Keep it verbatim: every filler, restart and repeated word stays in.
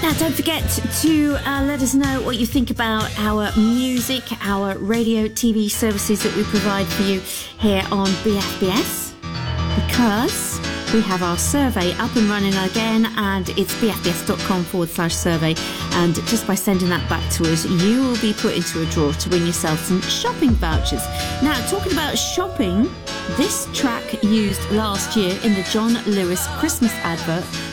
Yeah, don't forget to uh, let us know what you think about our music, our radio, T V services that we provide for you here on B F B S, because we have our survey up and running again, and it's bfbs.com forward slash survey. And just by sending that back to us, you will be put into a draw to win yourself some shopping vouchers. Now, talking about shopping, this track used last year in the John Lewis Christmas advert